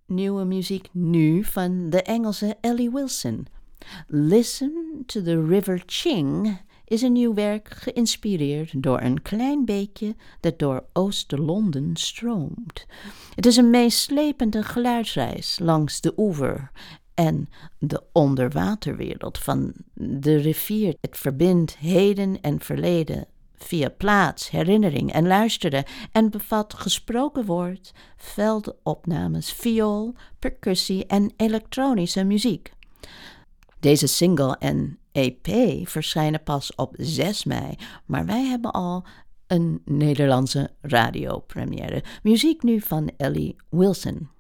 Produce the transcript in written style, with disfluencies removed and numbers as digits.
nieuwe muziek nu van de Engelse Ellie Wilson. Listen to the River Ching is een nieuw werk geïnspireerd door een klein beekje dat door Oost-Londen stroomt. Het is een meeslepende geluidsreis langs de oever en de onderwaterwereld van de rivier. Het verbindt heden en verleden via plaats, herinnering en luisteren en bevat gesproken woord, veldopnames, viool, percussie en elektronische muziek. Deze single en EP verschijnen pas op 6 mei, maar wij hebben al een Nederlandse radiopremière. Muziek nu van Ellie Wilson.